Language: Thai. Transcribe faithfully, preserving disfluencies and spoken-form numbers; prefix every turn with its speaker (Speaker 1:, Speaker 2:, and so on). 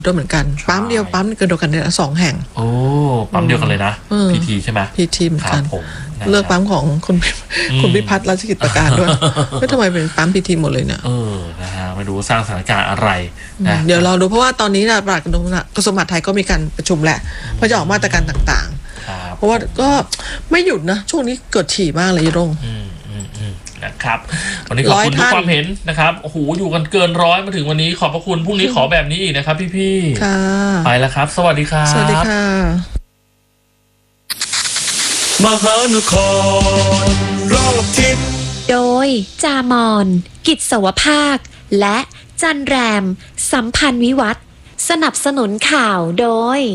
Speaker 1: ด้วยเหมือนกันปั๊มเดียวปั๊มเกินเดียวกันเนี่ยสองแห่ง
Speaker 2: โอ้ปั๊มเดียวกันเลยนะพีทีใช่ไหม
Speaker 1: พีทีเหมือนกัน
Speaker 2: ผม
Speaker 1: เลือกปั๊มของคุณคุณพิพัฒน์ราชกิจประการด้วยก็ทำไมเป็นปั๊มพีทีหมดเลยเนี่ย
Speaker 2: เออนะฮะไม่รู้สร้างสถานการณ์อะไรนะ
Speaker 1: เดี๋ยวเราดูเพราะว่าตอนนี้นะปลัดกระทรวงกระทรวงมหาดไทยก็มีการประชุมแหละเพื่อจะออกมาตรการต่างๆเพราะว่าก็ไม่หยุดนะช่วงนี้เกิดถี่มากเลยรุ่ง
Speaker 2: นะครับวันนี้ขอบคุณทุกความเห็นนะครับโอ้โหอยู่กันเกินร้อยมาถึงวันนี้ขอบพระคุณพรุ่งนี้ขอแบบนี้อีกนะครับพี่ๆ
Speaker 1: ค่ะ
Speaker 2: ไปแล้วครับสวัสดีครับ
Speaker 1: สวัสดีค่ะ
Speaker 3: มหานครรอบทิศ
Speaker 4: โดยจามอนกิจสวภาคและจันแรมสัมพันธ์วิวัฒน์สนับสนุนข่าวโดย